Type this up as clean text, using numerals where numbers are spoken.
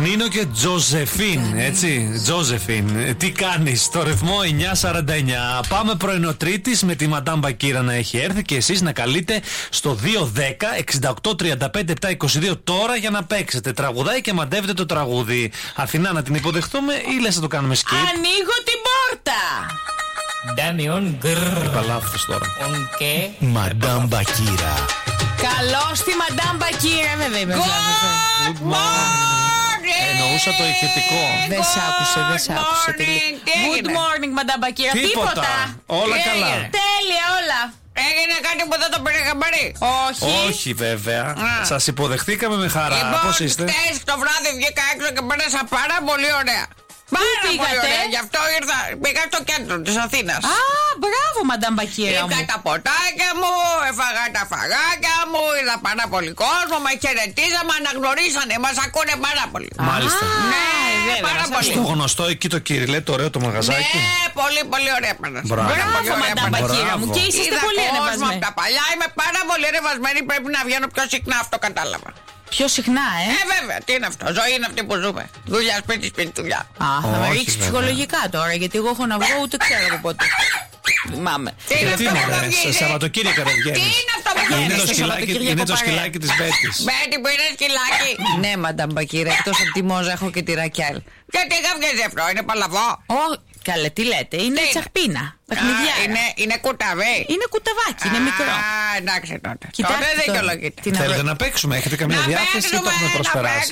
Νίνο και Τζοζεφίν, έτσι. Τζοζεφίν. Τι κάνεις, το ρυθμό 949. Πάμε πρωινό Τρίτης με τη Μαντάμ Μπακύρα να έχει έρθει και εσείς να καλείτε στο 210-68-35-722 τώρα για να παίξετε. Τραγουδάει και μαντεύετε το τραγούδι. Αθηνά, να την υποδεχτούμε ή λες να το κάνουμε skip? Ανοίγω την πόρτα. Ντάνιον γκρρρ. Παλάφτος τώρα. Και Μαντάμ Μπακύρα. Καλώς τη Μαντάμ Μπακύρα, βέβαια. Good morning. Εννοούσα το ηχητικό. Δεν σ' άκουσε. Good morning, Μαντάμ Μπακύρα. Τίποτα. Όλα καλά. Τέλεια, όλα. έγινε κάτι που δεν το πήρε χαμπάρι? Όχι βέβαια. Σας υποδεχτήκαμε με χαρά. Πώς είστε? Χτες το βράδυ βγήκα έξω και πέρασα πάρα πολύ ωραία. Πάρα πολύ ωραία. Γι' αυτό ήρθα. Πήγα στο κέντρο της Αθήνας. Α, μπράβο, Μαντάμ Μπακύρα μου. Είχα τα ποτάκια μου, έφαγα τα φαγάκια μου, είδα πάρα πολύ κόσμο, μας χαιρετίζαμε, αναγνωρίσανε, μας ακούνε πάρα πολύ. Μάλιστα. Ναι, πάρα πολύ. Στο γνωστό εκεί το Κύριλε, το ωραίο το μαγαζάκι. Ναι, πολύ πολύ ωραία πέρασε. Μπράβο, Μαντάμ Μπακύρα μου. Και είσαστε πολύ ανεβασμένοι. Από τα παλιά είμαι πάρα πολύ ανεβασμένη, πρέπει να βγαίνω πιο συχνά, αυτό κατάλαβα. Πιο συχνά, Βέβαια, τι είναι αυτό. Ζωή είναι αυτή που ζούμε. Δουλειά, σπίτι, σπίτι, δουλειά. Α, θα με ρίξει ψυχολογικά τώρα, γιατί εγώ έχω να βγω ούτε ξέρω από πότε. Θυμάμαι. Τι είναι αυτό που θα Σε βγει? Σαββατοκύριακο δεν Τι βγαίνεις. είναι αυτό που Είναι βγαίνει? είναι το σκυλάκι της Μπέτης. Μπέτη που είναι σκυλάκι. Ναι, Μαντάμ Μπακύρα, εκτός από τη Μόζα έχω και τη Ρακέλ. Γιατί είχα βγαίνει αυτό, είναι παλαβό. Καλέ, τι λέτε, είναι Τι είναι? τσαχπίνα. Παιχνιδιά. Είναι κουταβί. Είναι κουταβάκι, είναι μικρό. Α, εντάξει τότε. Κοιτάξτε Τότε δεν το. δικαιολογείται. Τι να Θέλετε βρω- να παίξουμε, έχετε καμία Να διάθεση ή το παίξουμε, έχουμε να προσπεράσει?